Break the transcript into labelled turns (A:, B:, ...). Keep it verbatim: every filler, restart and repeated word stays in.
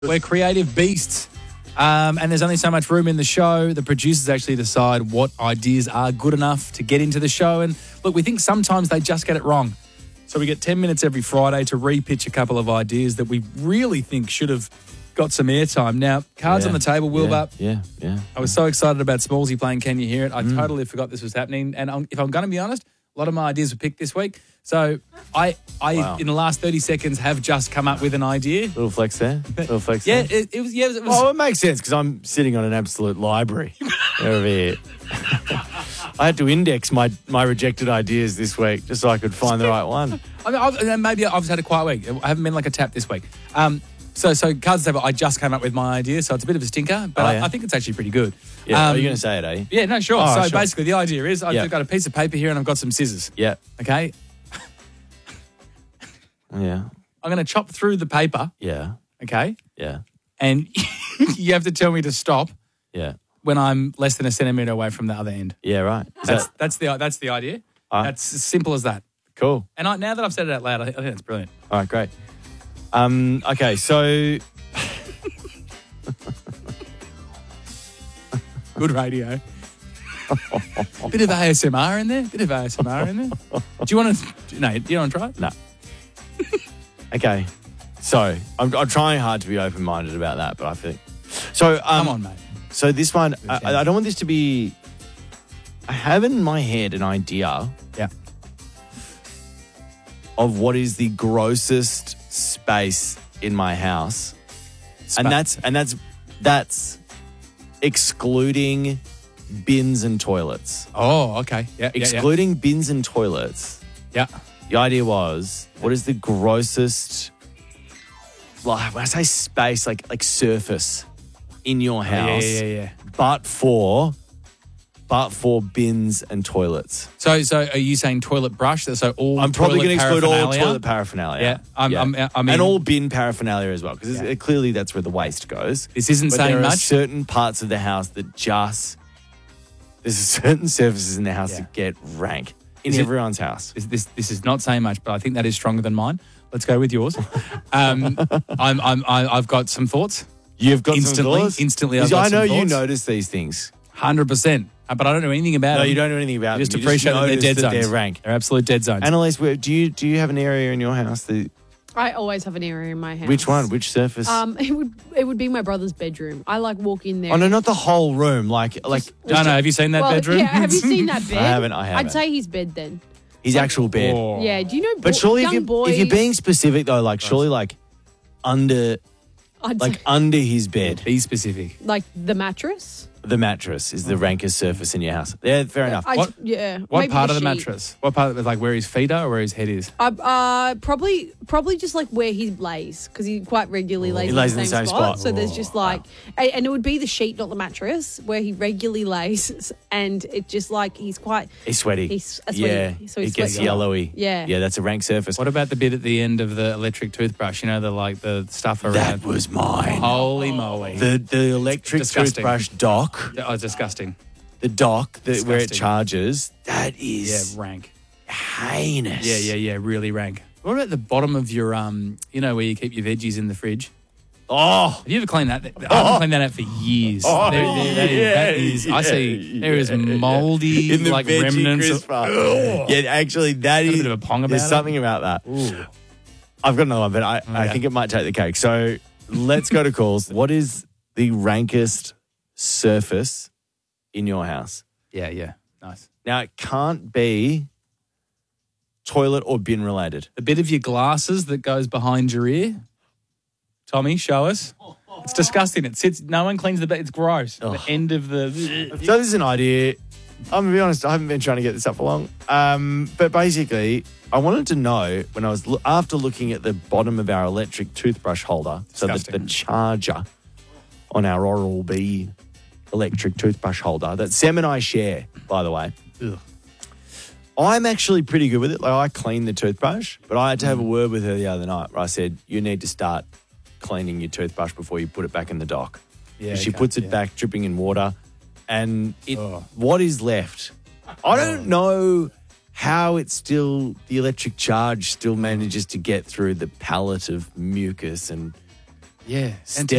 A: We're creative beasts. Um, and there's only so much room in the show. The producers actually decide what ideas are good enough to get into the show. And look, we think sometimes they just get it wrong. So we get ten minutes every Friday to repitch a couple of ideas that we really think should have got some airtime. Now, cards
B: Yeah,
A: on the table, Wilbur.
B: Yeah, yeah.
A: I was so excited about Smallsy playing Can You Hear It? I mm. totally forgot this was happening. And I'm, if I'm going to be honest, a lot of my ideas were picked this week. So I, I
B: Wow.
A: in the last thirty seconds, have just come up with an idea.
B: Little flex there. Little flex
A: Yeah,
B: there.
A: it, it was. Yeah, it was.
B: Oh, it makes sense because I'm sitting on an absolute library over here. I had to index my, my rejected ideas this week just so I could find the right one.
A: I mean, I've, maybe I've just had a quiet week. I haven't been like a tap this week. Um, so, so cards on the table, I just came up with my idea, so it's a bit of a stinker, but
B: Oh, yeah?
A: I, I think it's actually pretty good.
B: Yeah,
A: Um,
B: are you going to say it, are you?
A: Yeah, no, sure.
B: Oh,
A: so
B: sure.
A: basically, the idea is I've
B: Yeah.
A: got a piece of paper here and I've got some scissors.
B: Yeah.
A: Okay,
B: Yeah.
A: I'm going to chop through the paper.
B: Yeah.
A: Okay,
B: Yeah.
A: and you have to tell me to stop
B: Yeah.
A: when I'm less than a centimetre away from the other end.
B: Yeah, right. Is
A: That's
B: that
A: that's the that's the idea.
B: All right.
A: That's as simple as that.
B: cool?
A: And I, now that I've said it out loud, I think, I think that's brilliant.
B: All right, great. Um, okay, so
A: Good radio. Bit of A S M R in there. Bit of A S M R in there. Do you want to? No, do you want to try it?
B: no. Okay, so I'm, I'm trying hard to be open-minded about that, but I think so. Um,
A: Come on, mate.
B: So this one, I, I don't want this to be. I have in my head an idea
A: Yeah.
B: of what is the grossest space in my house,
A: Spa-
B: and that's and that's that's excluding bins and toilets.
A: Oh, okay. Yeah. yeah,
B: Excluding bins and toilets.
A: Yeah.
B: The idea was, what is the grossest, like, when I say space, like like surface in your
A: Yeah.
B: house,
A: Yeah. Yeah. yeah.
B: but for, but for bins and toilets.
A: So, so are you saying toilet brush? So all
B: I'm probably
A: toilet
B: going to exclude all
A: paraphernalia?
B: toilet paraphernalia.
A: Yeah, I'm- I'm- I mean-
B: and all bin paraphernalia as well, because
A: Yeah.
B: clearly that's where the waste goes.
A: This isn't
B: But
A: saying
B: there are
A: much.
B: certain parts of the house that just there's certain surfaces in the house
A: Yeah.
B: that get rank in
A: Is it-
B: everyone's house.
A: This, this this is not saying much, but I think that is stronger than mine. Let's go with yours. um, I'm, I'm, I- I've got some thoughts.
B: You've got
A: Instantly-
B: some thoughts?
A: instantly I've
B: Because
A: got
B: I know
A: some
B: you
A: thoughts.
B: notice these things.
A: one hundred percent. Uh, But I don't know anything about
B: No,
A: them.
B: you don't know anything about
A: You just
B: them. You
A: appreciate that they're
B: notice
A: dead
B: that
A: zones.
B: they're rank.
A: They're absolute dead zones.
B: Annalise, where- do you do you have an area in your house that
C: I always have an area in my house.
B: which one? Which surface?
C: Um, it would it would be my brother's bedroom. I like walk in there.
B: oh no, not the whole room. Like like
A: no, no, have you seen that
C: well,
A: bedroom?
C: Yeah, have you seen that bed?
B: I haven't, I haven't.
C: I'd say his bed then.
B: his actual bed.
A: Oh.
C: Yeah. Do you know?
B: But
C: bo-
B: surely if
C: young
B: you're,
C: boys,
B: if you're being specific though, like surely like under
C: I'd
B: like
C: say,
B: under his bed,
A: Be specific.
C: like the mattress.
B: the mattress is the rankest surface in your house. Yeah, fair enough.
C: I,
A: What-
C: yeah.
A: What
C: maybe
A: part of the
C: sheet.
A: mattress? What part of it? Like where his feet are or where his head is?
C: Uh, uh, probably, probably just like where he lays because he quite regularly lays,
B: He lays
C: in the same, spot. So there's
B: Oh,
C: just like, and, and it would be the sheet, not the mattress, where he regularly lays, and it just like he's quite.
B: He's sweaty.
C: He's a
B: yeah,
C: sweaty- so he
B: it gets
C: sweats a lot.
B: yellowy.
C: Yeah.
B: yeah, that's a rank surface.
A: What about the bit at the end of the electric toothbrush? You know, the like the stuff around.
B: That was mine.
A: Holy moly!
B: The the electric
A: Disgusting.
B: toothbrush dock,
A: oh, disgusting.
B: the dock that where it
A: Disgusting.
B: charges, that is
A: Yeah, rank.
B: heinous.
A: Yeah, yeah, yeah. Really rank. What about the bottom of your um? You know where you keep your veggies in the fridge?
B: Oh,
A: Have you ever cleaned that? I haven't cleaned that out for years.
B: Oh,
A: There- there- that is, that
B: yeah,
A: is- I see.
B: yeah,
A: There is
B: yeah,
A: mouldy
B: in the
A: like
B: veggie
A: remnants. Of,
B: crisper. Yeah, actually, that
A: Got a
B: is.
A: bit of a pong
B: There's
A: about it.
B: something about that.
A: Ooh.
B: I've got another one, but I, I
A: Okay.
B: think it might take the cake. So let's go to calls. What is the rankest surface in your house?
A: Yeah, yeah. Nice.
B: Now, it can't be toilet or bin related.
A: The bit of your glasses that goes behind your ear. Tommy, show us. It's disgusting. It sits. No one cleans the bed. It's gross.
B: Ugh.
A: The end of the.
B: So this is an idea. I'm going to be honest, I haven't been trying to get this up for long. Um, but basically, I wanted to know when I was, lo- after looking at the bottom of our electric toothbrush holder, so the,
A: Disgusting.
B: the charger on our Oral-B electric toothbrush holder that Sam and I share, by the way.
A: Ugh.
B: I'm actually pretty good with it. Like I clean the toothbrush, but I had to have a word with her the other night where I said, you need to start cleaning your toothbrush before you put it back in the dock.
A: Yeah,
B: she
A: okay,
B: puts it
A: yeah.
B: back dripping in water, and it
A: Oh.
B: what is left? I don't know how it still the electric charge still manages to get through the palette of mucus and
A: Yeah. And
B: Step